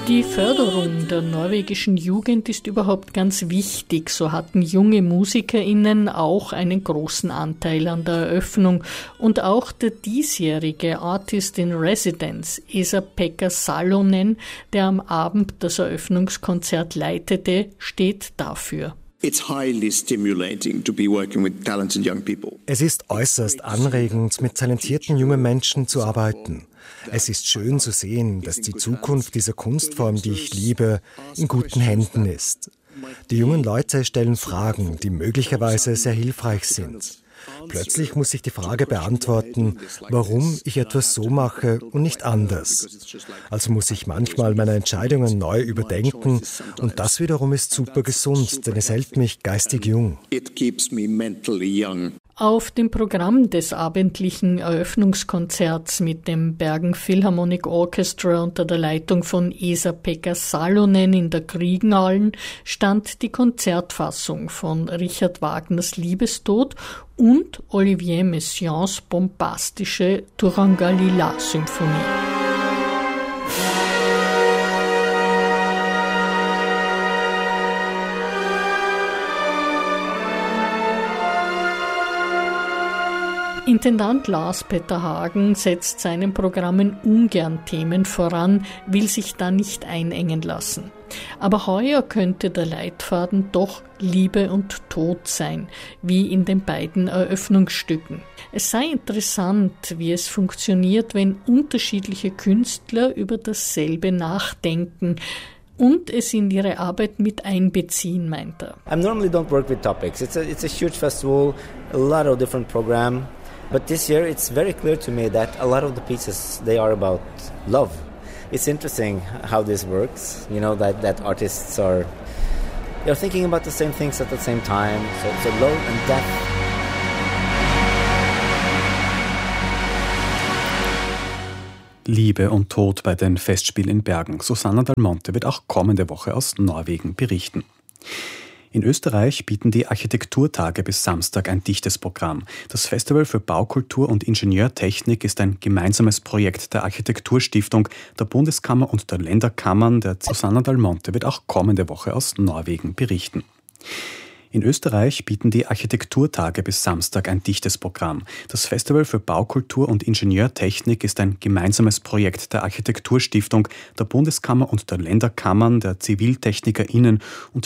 Die Förderung der norwegischen Jugend ist überhaupt ganz wichtig. So hatten junge MusikerInnen auch einen großen Anteil an der Eröffnung. Und auch der diesjährige Artist in Residence, Esa-Pekka Salonen, der am Abend das Eröffnungskonzert leitete, steht dafür. Es ist äußerst anregend, mit talentierten jungen Menschen zu arbeiten. Es ist schön zu sehen, dass die Zukunft dieser Kunstform, die ich liebe, in guten Händen ist. Die jungen Leute stellen Fragen, die möglicherweise sehr hilfreich sind. Plötzlich muss ich die Frage beantworten, warum ich etwas so mache und nicht anders. Also muss ich manchmal meine Entscheidungen neu überdenken und das wiederum ist super gesund, denn es hält mich geistig jung. Auf dem Programm des abendlichen Eröffnungskonzerts mit dem Bergen Philharmonic Orchestra unter der Leitung von Esa-Pekka Salonen in der Kriegenhallen stand die Konzertfassung von Richard Wagners Liebestod und Olivier Messiaens bombastische Turangalila-Symphonie. Intendant Lars-Petter Hagen setzt seinen Programmen ungern Themen voran, will sich da nicht einengen lassen. Aber heuer könnte der Leitfaden doch Liebe und Tod sein, wie in den beiden Eröffnungsstücken. Es sei interessant, wie es funktioniert, wenn unterschiedliche Künstler über dasselbe nachdenken und es in ihre Arbeit mit einbeziehen, meint er. I normally don't work with topics. It's a huge festival, a lot of different programs. But this year it's very clear to me that a lot of the pieces, they are about love. It's interesting how this works, you know, that artists they're thinking about the same things at the same time, so love and death. Liebe und Tod bei den Festspielen in Bergen. Susanna Dal Monte wird auch kommende Woche aus Norwegen berichten. In Österreich bieten die Architekturtage bis Samstag ein dichtes Programm. Das Festival für Baukultur und Ingenieurtechnik ist ein gemeinsames Projekt der Architekturstiftung, der Bundeskammer und der Länderkammern. Der Susanna Dal Monte wird auch kommende Woche aus Norwegen berichten. In Österreich bieten die Architekturtage bis Samstag ein dichtes Programm. Das Festival für Baukultur und Ingenieurtechnik ist ein gemeinsames Projekt der Architekturstiftung, der Bundeskammer und der Länderkammern, der ZiviltechnikerInnen und